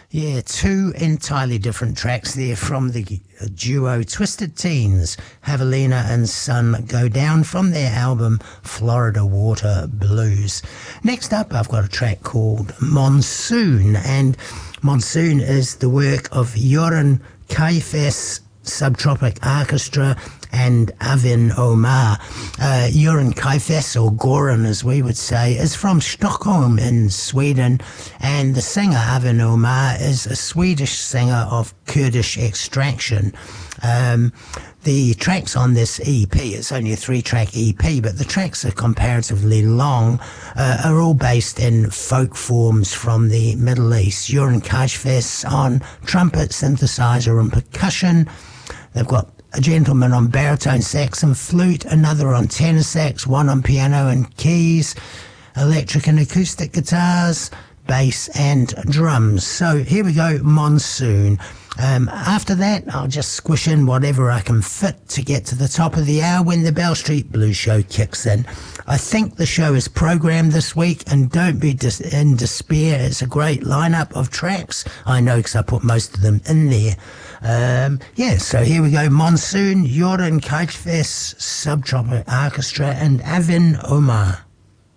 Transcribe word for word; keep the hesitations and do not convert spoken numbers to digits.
Yeah, two entirely different tracks there from the duo Twisted Teens, Javelina and Sun Go Down, from their album Florida Water Blues. Next up, I've got a track called Monsoon, and Monsoon is the work of Joran Kaifes Subtropic Orchestra and Avin Omar. Uh, Joran Kaifes, or Goran as we would say, is from Stockholm in Sweden, and the singer Avin Omar is a Swedish singer of Kurdish extraction. Um, the tracks on this E P, it's only a three-track E P, but the tracks are comparatively long, uh, are all based in folk forms from the Middle East. Joran Kaifes on trumpet, synthesizer and percussion. They've got a gentleman on baritone sax and flute, another on tenor sax, one on piano and keys, electric and acoustic guitars, bass and drums. So here we go, Monsoon. Um, after that, I'll just squish in whatever I can fit to get to the top of the hour when the Bell Street Blues Show kicks in. I think the show is programmed this week, and don't be dis- in despair. It's a great lineup of tracks. I know because I put most of them in there. Um, yeah, so here we go. Monsoon, Joran Kaifes, Subtropic Orchestra, and Avin Omar.